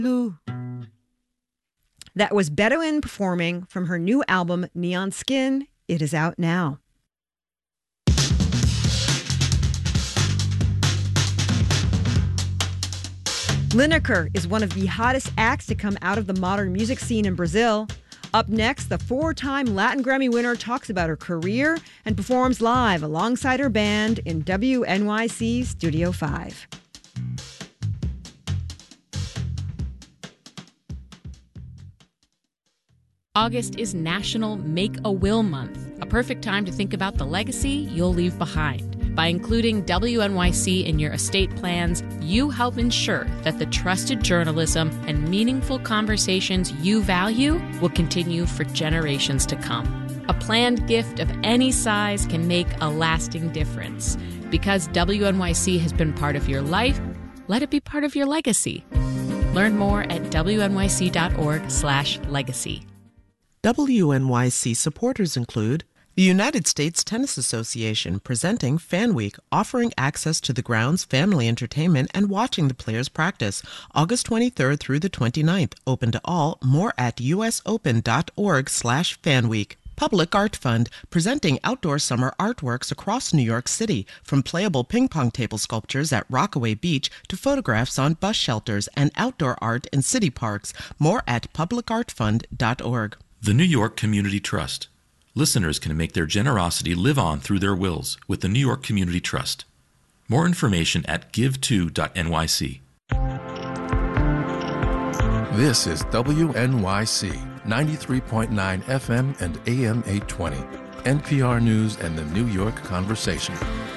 Lou. That was Bedouin performing from her new album, Neon Skin. It is out now. Lineker is one of the hottest acts to come out of the modern music scene in Brazil. Up next, the 4-time Latin Grammy winner talks about her career and performs live alongside her band in WNYC Studio 5. August is National Make a Will Month, a perfect time to think about the legacy you'll leave behind. By including WNYC in your estate plans, you help ensure that the trusted journalism and meaningful conversations you value will continue for generations to come. A planned gift of any size can make a lasting difference. Because WNYC has been part of your life, let it be part of your legacy. Learn more at wnyc.org/legacy. WNYC supporters include the United States Tennis Association presenting Fan Week, offering access to the grounds, family entertainment, and watching the players practice. August 23rd through the 29th. Open to all. More at usopen.org/fanweek. Public Art Fund, presenting outdoor summer artworks across New York City, from playable ping pong table sculptures at Rockaway Beach to photographs on bus shelters and outdoor art in city parks. More at publicartfund.org. The New York Community Trust. Listeners can make their generosity live on through their wills with the New York Community Trust. More information at give2.nyc. This is WNYC 93.9 FM and AM 820. NPR News and the New York Conversation.